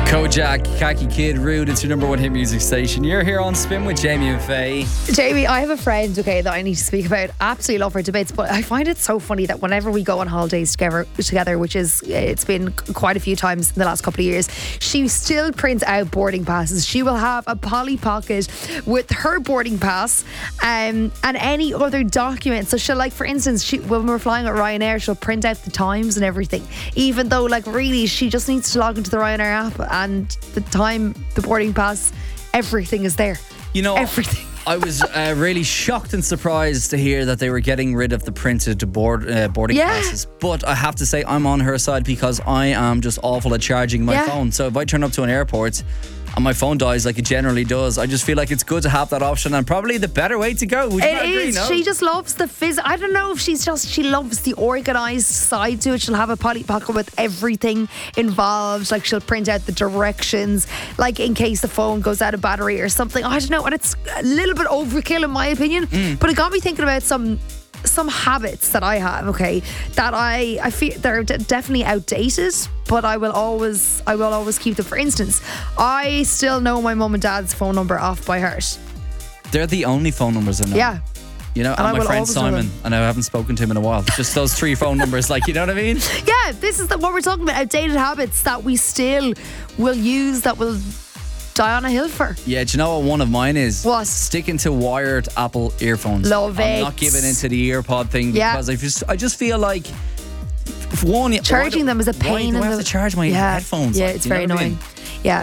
Kojak, Khaki Kid, Rude, it's your number one hit music station. You're here on Spin with Jamie and Faye. Jamie, I have a friend, that I need to speak about. Absolutely love her debates, but I find it so funny that whenever we go on holidays together, which is, it's been quite a few times in the last couple of years, she still prints out boarding passes. She will have a Polly Pocket with her boarding pass and any other document. So she'll, like, for instance, when we're flying at Ryanair, she'll print out the times and everything, even though, like, really, she just needs to log into the Ryanair app and the time, the boarding pass, everything is there. You know, everything. I was really shocked and surprised to hear that they were getting rid of the printed boarding passes. But I have to say, I'm on her side because I am just awful at charging my phone. So if I turn up to an airport and my phone dies like it generally does, I just feel like it's good to have that option and probably the better way to go. Would you not agree? No? She just loves the I don't know if she loves the organised side to it. She'll have a Polly Pocket with everything involved. Like, she'll print out the directions, like in case the phone goes out of battery or something. I don't know, and it's a little bit overkill in my opinion. But it got me thinking about some habits that I have, that I feel they're definitely outdated, but I will always keep them. For instance, I still know my mum and dad's phone number off by heart. They're the only phone numbers I know. Yeah. You know, and my friend Simon, and I haven't spoken to him in a while. Just those 3 phone numbers, like, you know what I mean? Yeah, this is what we're talking about, outdated habits that we still will use, that will die on a hill for. Yeah, do you know what one of mine is? What? Sticking to wired Apple earphones. Love it. I'm not giving into the earpod thing because I just feel like, one, charging them is a pain. Why do I have to charge my headphones? Yeah, it's very annoying. Yeah.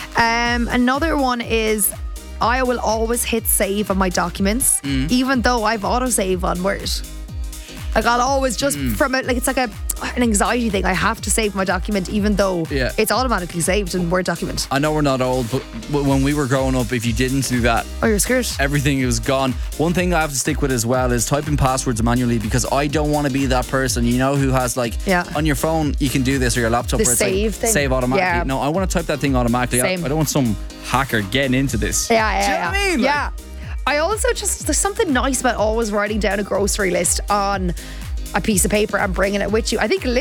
Another one is I will always hit save on my documents, even though I've autosave on Word. Like, I'll always just from it, like, it's like an anxiety thing. I have to save my document even though it's automatically saved in Word document. I know we're not old, but when we were growing up, if you didn't do that, you're screwed. Everything was gone. One thing I have to stick with as well is typing passwords manually, because I don't want to be that person, you know, who has, like, on your phone you can do this, or your laptop, the where it's save like thing. Save automatically. Yeah. No, I want to type that thing automatically. Same. I don't want some hacker getting into this. Yeah. Do you know what I mean? Yeah. I also there's something nice about always writing down a grocery list on a piece of paper and bringing it with you. I think